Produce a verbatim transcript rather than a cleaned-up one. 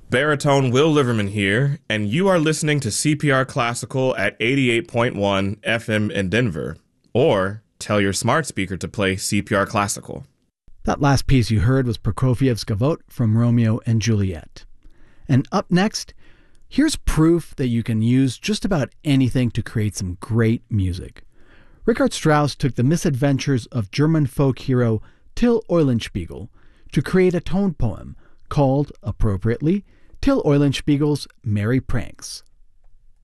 Baritone Will Liverman here, and you are listening to C P R Classical at eighty-eight point one F M in Denver. Or tell your smart speaker to play C P R Classical. That last piece you heard was Prokofiev's Gavotte from Romeo and Juliet. And up next, here's proof that you can use just about anything to create some great music. Richard Strauss took the misadventures of German folk hero Till Eulenspiegel to create a tone poem called, appropriately, Till Eulenspiegel's Merry Pranks.